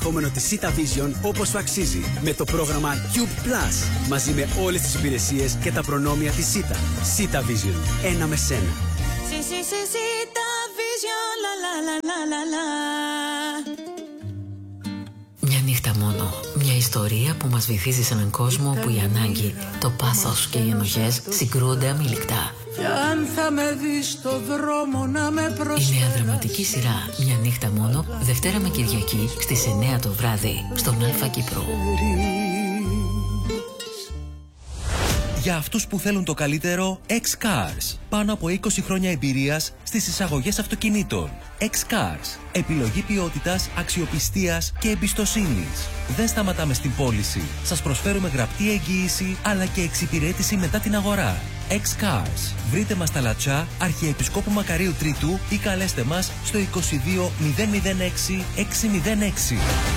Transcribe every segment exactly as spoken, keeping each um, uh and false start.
Επόμενο της Sita Vision όπως το αξίζει με το πρόγραμμα Cube Plus μαζί με όλες τις υπηρεσίες και τα προνόμια της Sita. Sita Vision. Ένα με σένα. Sita Vision. La la la la la la. Μια νύχτα μόνο. Μια ιστορία που μας βυθίζει σε έναν κόσμο που η ανάγκη, το πάθος και οι ενοχές συγκρούνται αμήλικτα. Κι αν θα με δεις στο δρόμο να με προσφέρεις. Η νέα δραματική σειρά Μια νύχτα μόνο, Δευτέρα με Κυριακή στις εννιά το βράδυ στον Αλφα Κύπρο. Για αυτούς που θέλουν το καλύτερο, X-Cars. Πάνω από είκοσι χρόνια εμπειρίας στις εισαγωγές αυτοκινήτων. X-Cars. Επιλογή ποιότητας, αξιοπιστίας και εμπιστοσύνης. Δεν σταματάμε στην πώληση. Σας προσφέρουμε γραπτή εγγύηση αλλά και εξυπηρέτηση μετά την αγορά. X-Cars. Βρείτε μας στα Λατσά, Αρχιεπισκόπου Μακαρίου Τρίτου ή καλέστε μας στο είκοσι δύο μηδέν μηδέν έξι έξι μηδέν έξι.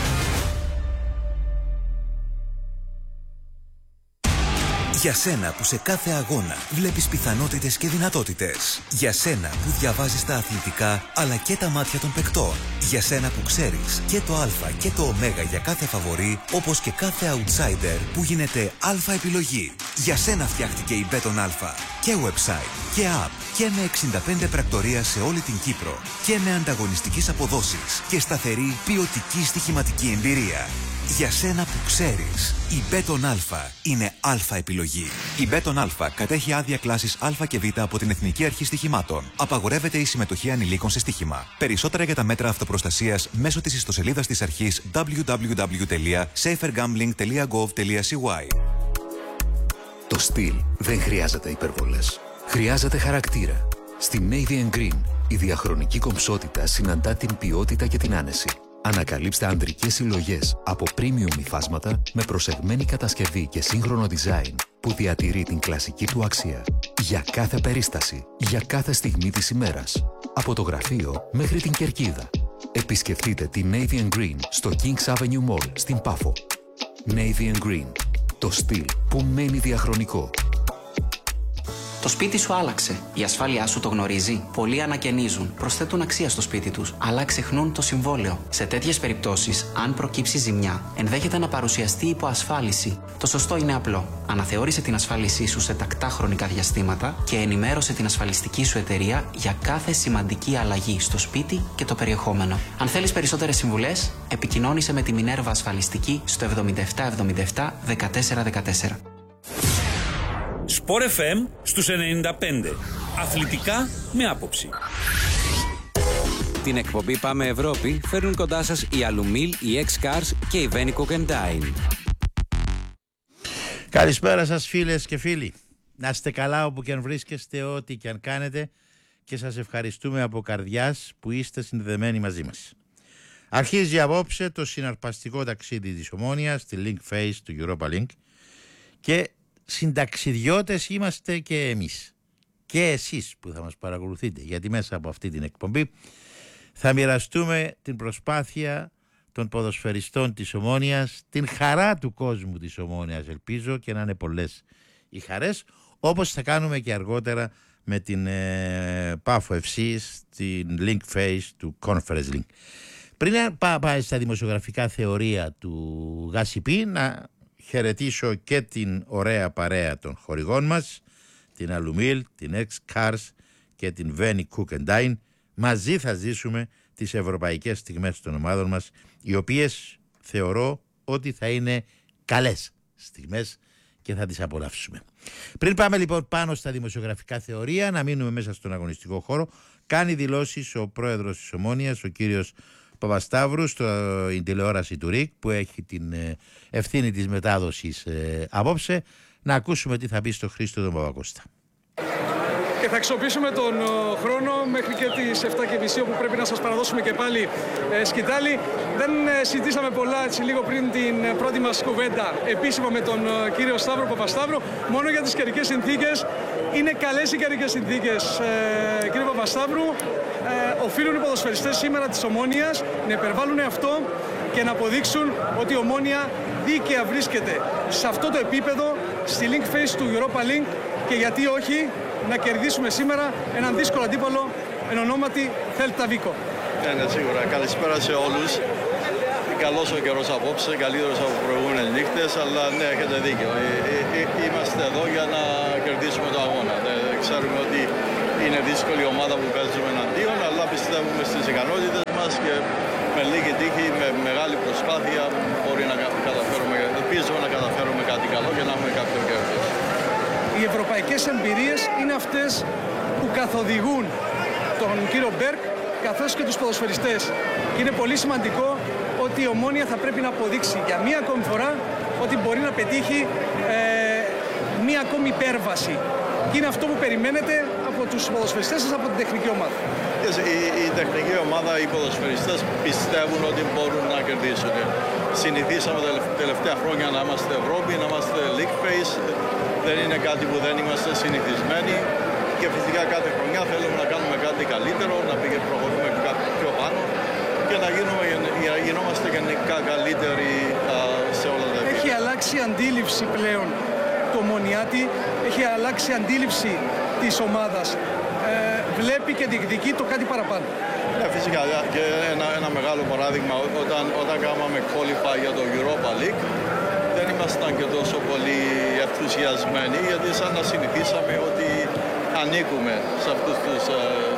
Για σένα που σε κάθε αγώνα βλέπεις πιθανότητες και δυνατότητες. Για σένα που διαβάζεις τα αθλητικά αλλά και τα μάτια των παικτών. Για σένα που ξέρεις και το α και το ω για κάθε φαβορί, όπως και κάθε outsider που γίνεται α επιλογή. Για σένα φτιάχτηκε η Μπέτον Α. Και website και app και με εξήντα πέντε πρακτορία σε όλη την Κύπρο. Και με ανταγωνιστικές αποδόσεις και σταθερή ποιοτική στοιχηματική εμπειρία. Για σένα που ξέρεις, η Μπέτον Α είναι α επιλογή. Η Μπέτον Α κατέχει άδεια κλάσης Α και Β από την Εθνική Αρχή Στοιχημάτων. Απαγορεύεται η συμμετοχή ανηλίκων σε στοίχημα. Περισσότερα για τα μέτρα αυτοπροστασίας μέσω της ιστοσελίδας της αρχής double-u double-u double-u τελεία safer gambling τελεία gov τελεία c y. Το στυλ δεν χρειάζεται υπερβολές. Χρειάζεται χαρακτήρα. Στη Navy Green η διαχρονική κομψότητα συναντά την ποιότητα και την άνεση. Ανακαλύψτε ανδρικές συλλογές από premium υφάσματα με προσεγμένη κατασκευή και σύγχρονο design που διατηρεί την κλασική του αξία. Για κάθε περίσταση, για κάθε στιγμή της ημέρας. Από το γραφείο μέχρι την κερκίδα. Επισκεφτείτε τη Navy Green στο Kings Avenue Mall στην Πάφο. Navy Green. Το στυλ που μένει διαχρονικό. Το σπίτι σου άλλαξε. Η ασφάλειά σου το γνωρίζει. Πολλοί ανακαινίζουν, προσθέτουν αξία στο σπίτι τους, αλλά ξεχνούν το συμβόλαιο. Σε τέτοιες περιπτώσεις, αν προκύψει ζημιά, ενδέχεται να παρουσιαστεί υποασφάλιση. Το σωστό είναι απλό. Αναθεώρησε την ασφάλισή σου σε τακτά χρονικά διαστήματα και ενημέρωσε την ασφαλιστική σου εταιρεία για κάθε σημαντική αλλαγή στο σπίτι και το περιεχόμενο. Αν θέλεις περισσότερες συμβουλές, επικοινώνησε με τη Μινέρβα Ασφαλιστική στο εβδομήντα επτά εβδομήντα επτά δεκατέσσερα δεκατέσσερα. Σπορ εφ εμ στους ενενήντα πέντε. Αθλητικά με άποψη. Την εκπομπή Πάμε Ευρώπη φέρνουν κοντά σας η Αλουμίλ, η X-Cars και η Venico Kendine. Καλησπέρα σας φίλες και φίλοι. Να είστε καλά όπου και αν βρίσκεστε, ό,τι και αν κάνετε, και σας ευχαριστούμε από καρδιάς που είστε συνδεδεμένοι μαζί μας. Αρχίζει απόψε το συναρπαστικό ταξίδι της Ομόνοιας στη Link Phase του Europa Link και συνταξιδιώτες είμαστε και εμείς και εσείς που θα μας παρακολουθείτε, γιατί μέσα από αυτή την εκπομπή θα μοιραστούμε την προσπάθεια των ποδοσφαιριστών της Ομόνοιας, την χαρά του κόσμου της Ομόνοιας, ελπίζω, και να είναι πολλές οι χαρές, όπως θα κάνουμε και αργότερα με την ε, Πάφο εφ σι στην Link Phase του Conference Link. Πριν πάει στα δημοσιογραφικά θεωρία του Γασιπή, να χαιρετήσω και την ωραία παρέα των χορηγών μας, την Αλουμίλ, την X-Cars και την Venico Kendine. Μαζί θα ζήσουμε τις ευρωπαϊκές στιγμές των ομάδων μας, οι οποίες θεωρώ ότι θα είναι καλές στιγμές και θα τις απολαύσουμε. Πριν πάμε λοιπόν πάνω στα δημοσιογραφικά θεωρία, να μείνουμε μέσα στον αγωνιστικό χώρο. Κάνει δηλώσεις ο πρόεδρος της Ομόνοιας, ο κύριος Παπασταύρου, στην τηλεόραση του ΡΙΚ, που έχει την ευθύνη της μετάδοσης ε, απόψε. Να ακούσουμε τι θα πει στο Χρήστο τον Παπακώστα. Και θα αξιοποιήσουμε τον uh, χρόνο μέχρι και τις επτά και μισή, όπου πρέπει να σας παραδώσουμε και πάλι ε, σκητάλη. Δεν ε, συζητήσαμε πολλά έτσι λίγο πριν την ε, πρώτη μας κουβέντα επίσημα με τον ε, κύριο Σταύρο Παπασταύρο, μόνο για τις καιρικές συνθήκες. Είναι καλές οι καιρικές συνθήκες, ε, κύριε Παπασταύρου. Ε, οφείλουν οι ποδοσφαιριστές σήμερα της Ομόνοιας να υπερβάλλουν αυτό και να αποδείξουν ότι η Ομόνια δίκαια βρίσκεται σε αυτό το επίπεδο, στη Link Phase του Europa Link, και γιατί όχι να κερδίσουμε σήμερα έναν δύσκολο αντίπαλο εν ονόματι Celta Vigo. Ναι, ναι, σίγουρα. Καλησπέρα σε όλους. καλός ο καιρός απόψε, καλύτερος από προηγούμενες νύχτες, αλλά ναι, έχετε δίκιο. Ε, ε, ε, είμαστε εδώ για να κερδίσουμε το αγώνα. Ε, ξέρουμε ότι είναι δύσκολη η ομάδα που παίζουμε εναντίον, αλλά πιστεύουμε στις ικανότητες μας και με λίγη τύχη, με μεγάλη προσπάθεια μπορεί να καταφέρουμε, ελπίζουμε να καταφέρουμε κάτι καλό και να έχουμε κάποιο κέρδος. Οι ευρωπαϊκές εμπειρίες είναι αυτές που καθοδηγούν τον κύριο Μπέρκ καθώς και τους ποδοσφαιριστές. Και είναι πολύ σημαντικό ότι η Ομόνοια θα πρέπει να αποδείξει για μία ακόμη φορά ότι μπορεί να πετύχει ε, μία ακόμη υπέρβαση. Και είναι αυτό που περιμένετε από τους ποδοσφαιριστές σας, από την τεχνική ομάδα. Η, η τεχνική ομάδα, οι ποδοσφαιριστές πιστεύουν ότι μπορούν να κερδίσουν. Συνηθίσαμε τα τελευταία χρόνια να είμαστε Ευρώπη, να είμαστε League Phase. Δεν είναι κάτι που δεν είμαστε συνηθισμένοι. Και φυσικά κάθε χρονιά θέλουμε να κάνουμε κάτι καλύτερο, να προχωρούμε κάτι πιο πάνω και να, γίνουμε, να γινόμαστε γενικά καλύτεροι α, σε όλα τα επίπεδα. Έχει αλλάξει η αντίληψη πλέον του Ομονιάτη, έχει αλλάξει η αντίληψη της ομάδας. Ε, βλέπει και διεκδικεί το κάτι παραπάνω. Ναι, φυσικά. Και ένα, ένα μεγάλο παράδειγμα, όταν, όταν κάναμε qualify για το Europa League, δεν ήμασταν και τόσο πολύ ενθουσιασμένοι, γιατί σαν να συνηθίσαμε ότι ανήκουμε σε αυτούς τους, ε,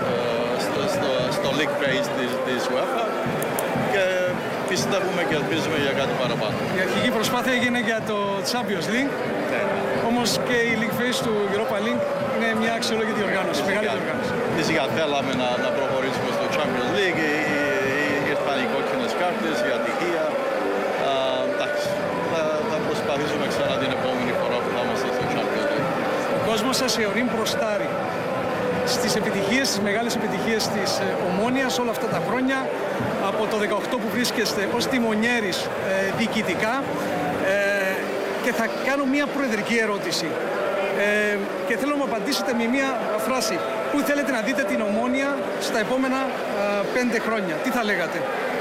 ε, στο, στο, στο League Phase της, της UEFA και πιστεύουμε και ελπίζουμε για κάτι παραπάνω. Η αρχική προσπάθεια έγινε για το Champions League, ναι. Όμως και η League Phase του Europa League είναι μια αξιόλογη διοργάνωση, φυσικά, μεγάλη διοργάνωση. Φυσικά θέλαμε να, να προχωρήσουμε στο Champions League, ήρθαν οι κόκκινες κάρτες, η ατυχία. Α, εντάξει, θα, θα προσπαθήσουμε ξανά την επόμενη φορά που θα είμαστε στο Champions League. Ο κόσμος σας θεωρεί μπροστάρι στις επιτυχίες, στις μεγάλες επιτυχίες της Ομόνοιας όλα αυτά τα χρόνια, από το δεκαοκτώ που βρίσκεστε ως τιμονιέρης ε, διοικητικά, ε, και θα κάνω μια προεδρική ερώτηση ε, και θέλω να μου απαντήσετε με μια φράση. Πού θέλετε να δείτε την Ομόνοια στα επόμενα ε, πέντε χρόνια, τι θα λέγατε?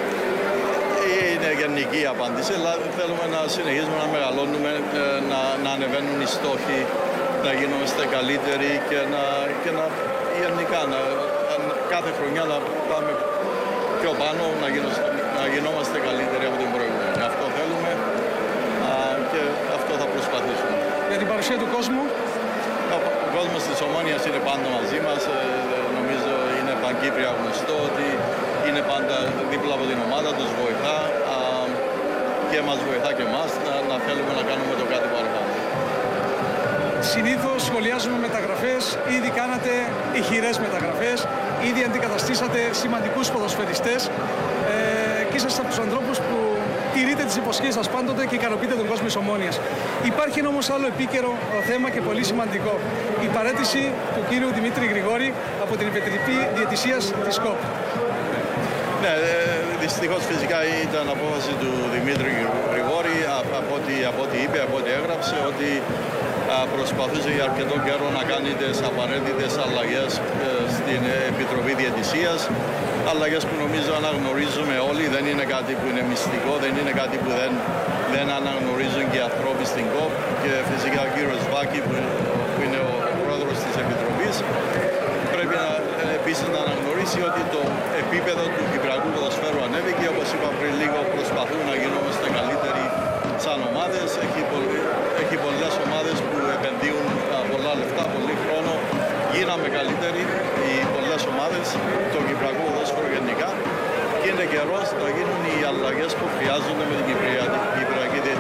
Είναι γενική η απάντηση, αλλά θέλουμε να συνεχίσουμε να μεγαλώνουμε, να, να ανεβαίνουν οι στόχοι, να γίνομαστε καλύτεροι και να, και να γενικά να, κάθε χρονιά να πάμε πιο πάνω, να, γίνομαστε, να γινόμαστε καλύτεροι από την προηγούμενη. Αυτό θέλουμε α, και αυτό θα προσπαθήσουμε. Για την παρουσία του κόσμου. Ο κόσμος της Ομόνοιας είναι πάντα μαζί μας. Ε, νομίζω είναι παγκύπρια γνωστό ότι είναι πάντα δίπλα από την ομάδα, τους βοηθά α, και μας βοηθά και εμάς να, να θέλουμε να κάνουμε το κάτι παραπάνω. Συνήθως σχολιάζουμε μεταγραφές, ήδη κάνατε ηχηρές μεταγραφές, ήδη αντικαταστήσατε σημαντικούς ποδοσφαιριστές ε, και είσαστε από τους ανθρώπους που τηρείτε τις υποσχέσεις σας πάντοτε και ικανοποιείτε τον κόσμο της Ομόνοιας. Υπάρχει ένα όμως άλλο επίκαιρο θέμα και πολύ σημαντικό. Η παραίτηση του κύριου Δημήτρη Γρηγόρη από την Επιτροπή Διαιτησίας της ΚΟΠ. Ναι, δυστυχώς φυσικά ήταν απόφαση του Δημήτρη Γρηγόρη, από ό,τι, από ό,τι είπε, από ό,τι έγραψε, ότι α, προσπαθούσε για αρκετό καιρό να κάνει τις απαραίτητες αλλαγές ε, στην Επιτροπή Διαιτησίας. Αλλαγές που νομίζω αναγνωρίζουμε όλοι, δεν είναι κάτι που είναι μυστικό, δεν είναι κάτι που δεν, δεν αναγνωρίζουν και οι ανθρώποι στην ΚΟΠ και φυσικά ο κύριος Βάκη που, που είναι ο πρόεδρος της Επιτροπής πρέπει να, επίσης να αναγνωρίσει ότι το επίπεδο του κυπριακού ποδοσφαίρου ανέβηκε. Όπως είπα πριν λίγο, προσπαθούν να γινόμαστε καλύτεροι σαν ομάδες. Έχει, πολλοί, έχει πολλές ομάδες που επενδύουν πολλά λεφτά, πολύ χρόνο. Γίναμε καλύτεροι οι πολλές ομάδες, το κυπριακό ποδόσφαιρο γενικά. Και είναι καιρός να γίνουν οι αλλαγές που χρειάζονται με την